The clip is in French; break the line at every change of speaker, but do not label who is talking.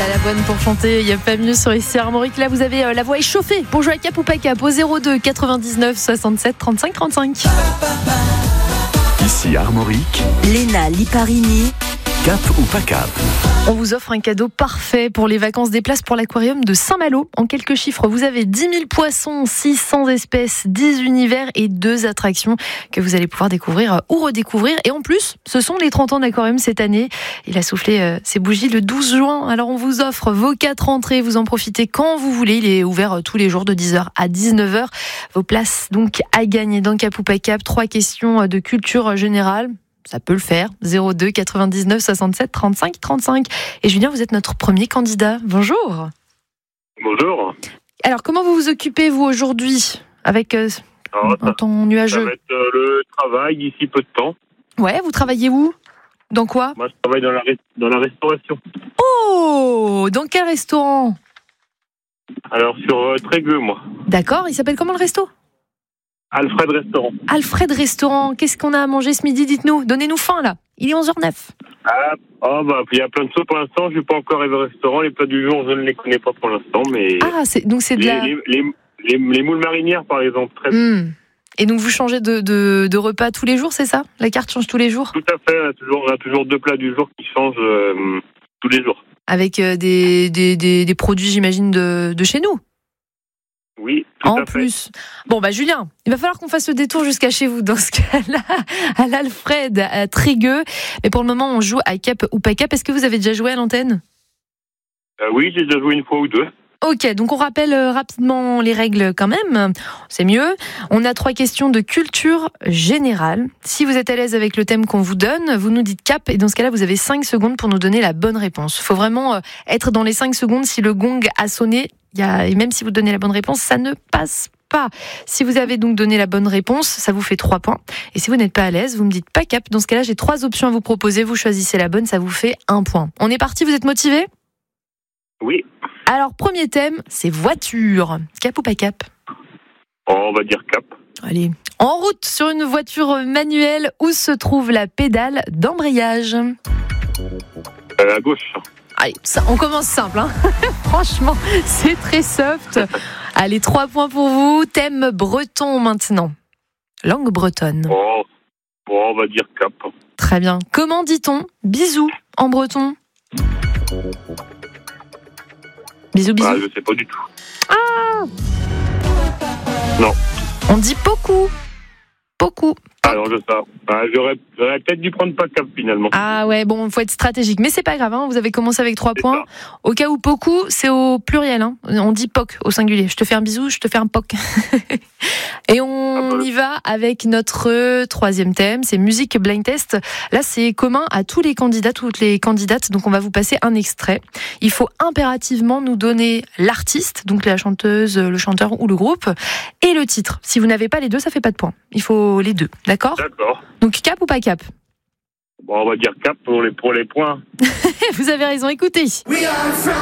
Balavoine pour chanter, il n'y a pas mieux sur ici Armorique. Là, vous avez la voix échauffée pour jouer à Cap ou pas Cap au 02 99 67 35 35.
Ici Armorique,
Léna Liparini.
Cap ou pas Cap?
On vous offre un cadeau parfait pour les vacances, des places pour l'aquarium de Saint-Malo. En quelques chiffres, vous avez 10 000 poissons, 600 espèces, 10 univers et 2 attractions que vous allez pouvoir découvrir ou redécouvrir. Et en plus, ce sont les 30 ans d'aquarium cette année. Il a soufflé ses bougies le 12 juin. Alors on vous offre vos 4 entrées. Vous en profitez quand vous voulez. Il est ouvert tous les jours de 10h à 19h. Vos places donc à gagner dans Cap ou pas Cap. 3 questions de culture générale. Ça peut le faire. 02 99 67 35 35. Et Julien, vous êtes notre premier candidat. Bonjour.
Bonjour.
Alors, comment vous vous occupez, vous, aujourd'hui, avec un temps nuageux?
Ça va être le travail d'ici peu de temps.
Ouais, vous travaillez où? Dans quoi?
Moi, je travaille dans la restauration.
Oh! Dans quel restaurant?
Alors, sur Trégueux, moi.
D'accord, il s'appelle comment le resto?
Alfred Restaurant.
Alfred Restaurant. Qu'est-ce qu'on a à manger ce midi? Dites-nous. Donnez-nous faim, là. Il est 11h09.
Il y a plein de choses pour l'instant. Je ne suis pas encore arrivé au restaurant. Les plats du jour, je ne les connais pas pour l'instant. Mais
Ah, donc c'est de la...
les moules marinières, par exemple. Très bien.
Et donc, vous changez de repas tous les jours, c'est ça? La carte change tous les jours?
Tout à fait. On a toujours 2 plats du jour qui changent tous les jours.
Avec des produits, j'imagine, de chez nous?
Oui, tout à fait.
En plus. Bon, Julien, il va falloir qu'on fasse le détour jusqu'à chez vous dans ce cas-là, à l'Alfred, à Trégueux. Mais pour le moment, on joue à Cap ou pas Cap. Est-ce que vous avez déjà joué à l'antenne?
Oui, j'ai déjà joué une fois ou 2.
Ok, donc on rappelle rapidement les règles quand même, c'est mieux. On a 3 questions de culture générale. Si vous êtes à l'aise avec le thème qu'on vous donne, vous nous dites Cap et dans ce cas-là, vous avez 5 secondes pour nous donner la bonne réponse. Il faut vraiment être dans les 5 secondes. Si le gong a sonné, et même si vous donnez la bonne réponse, ça ne passe pas. Si vous avez donc donné la bonne réponse, ça vous fait 3 points. Et si vous n'êtes pas à l'aise, vous me dites pas Cap. Dans ce cas-là, j'ai 3 options à vous proposer. Vous choisissez la bonne, ça vous fait 1 point. On est parti, vous êtes motivés?
Oui.
Alors, premier thème, c'est voiture. Cap ou pas Cap?
On va dire Cap.
Allez. En route sur une voiture manuelle, où se trouve la pédale d'embrayage?
À gauche.
Allez, on commence simple, hein. Franchement, c'est très soft. Allez, 3 points pour vous. Thème breton maintenant. Langue bretonne.
On va dire Cap.
Très bien. Comment dit-on bisous en breton? Bisous, bisous.
Je sais pas du tout.
Ah!
Non.
On dit beaucoup. Beaucoup.
Alors, j'aurais peut-être dû prendre pas Cap finalement.
Ah ouais, bon, faut être stratégique. Mais c'est pas grave, hein, vous avez commencé avec 3 points. Au cas où beaucoup, c'est au pluriel. Hein. On dit POC au singulier. Je te fais un bisou, je te fais un POC. Et on y va avec notre 3e thème, c'est musique blind test. Là, c'est commun à tous les candidats, toutes les candidates. Donc, on va vous passer un extrait. Il faut impérativement nous donner l'artiste, donc la chanteuse, le chanteur ou le groupe, et le titre. Si vous n'avez pas les 2, ça fait pas de points. Il faut les 2, d'accord?
D'accord.
Donc, Cap ou pas Cap?
On va dire Cap pour les points.
Vous avez raison, écoutez.